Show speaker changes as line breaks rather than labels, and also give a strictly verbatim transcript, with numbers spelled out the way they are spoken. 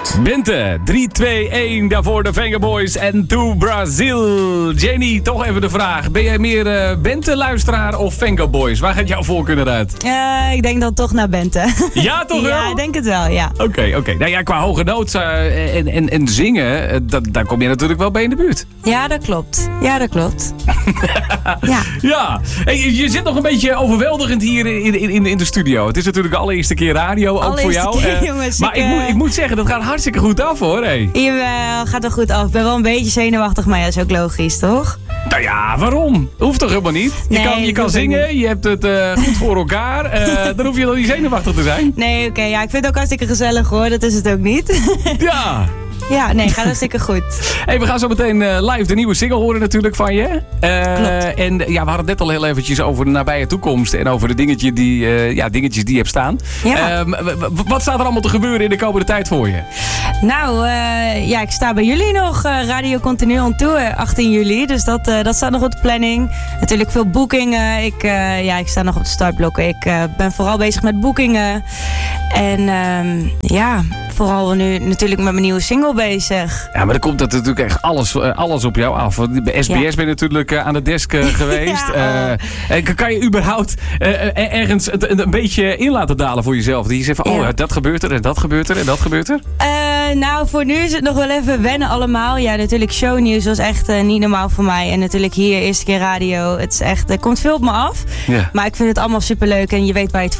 goed.
Bente, drie, twee, één, daarvoor de Venga Boys en To Brazil. Jenny, toch even de vraag. Ben jij meer uh, Bente-luisteraar of Venga Boys? Waar gaat jouw voorkeur uit?
Uh, ik denk dan toch naar Bente.
Ja, toch wel?
Ja, ik denk het wel, ja.
Oké, okay, oké. Okay. Nou ja, qua hoge noot uh, en, en, en zingen, uh, dat, daar kom je natuurlijk wel bij in de buurt.
Ja, dat klopt. Ja, dat klopt. ja.
Ja. Hey, je zit nog een beetje overweldigend hier in, in, in de studio. Het is natuurlijk de allereerste keer radio, ook
allereerste
voor jou.
Keer,
uh,
jongens,
maar ik,
ik,
uh...
uh...
moet, ik moet zeggen, dat gaat hartstikke goed af, hoor. Hey.
Jawel, gaat er goed af. Ik ben wel een beetje zenuwachtig, maar ja, dat is ook logisch, toch?
Nou ja, waarom? Hoeft toch helemaal niet? Je
nee,
kan, je kan zingen, je hebt het uh, goed voor elkaar. Uh, dan hoef je dan niet zenuwachtig te zijn.
Nee, oké. Okay, ja, ik vind het ook hartstikke gezellig, hoor. Dat is het ook niet.
Ja.
Ja, nee, gaat hartstikke goed.
Hey, we gaan zo meteen uh, live de nieuwe single horen natuurlijk van je. Uh,
Klopt.
En ja, we hadden het net al heel eventjes over de nabije toekomst. En over de dingetje die, uh, ja, dingetjes die je hebt staan.
Ja.
Uh, wat staat er allemaal te gebeuren in de komende tijd voor je?
Nou, uh, ja, ik sta bij jullie nog. Uh, Radio Continu on Tour, achttien juli. Dus dat, uh, dat staat nog op de planning. Natuurlijk veel boekingen. Ik, uh, ja, ik sta nog op de startblokken. Ik uh, ben vooral bezig met boekingen. En uh, ja, vooral nu natuurlijk met mijn nieuwe single bezig.
Ja, maar er komt dat natuurlijk echt alles, alles op jou af. Bij S B S ja. ben je natuurlijk uh, aan de desk uh, geweest. ja, uh, uh, kan je überhaupt uh, ergens een, een beetje in laten dalen voor jezelf? Dat je zegt van, oh, ja. dat gebeurt er en dat gebeurt er en dat gebeurt er?
Uh, nou, voor nu is het nog wel even wennen allemaal. Ja, natuurlijk shownieuws was echt uh, niet normaal voor mij. En natuurlijk hier, eerste keer radio. Het is echt, er komt veel op me af. Ja. Maar ik vind het allemaal superleuk en je weet waar je het